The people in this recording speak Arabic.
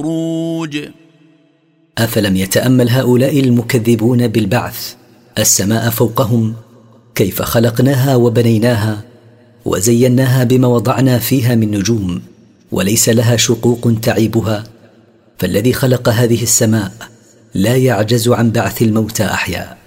والبروج. أفلم يتأمل هؤلاء المكذبون بالبعث السماء فوقهم كيف خلقناها وبنيناها وزيناها بما وضعنا فيها من نجوم وليس لها شقوق تعيبها؟ فالذي خلق هذه السماء لا يعجز عن بعث الموتى أحياء.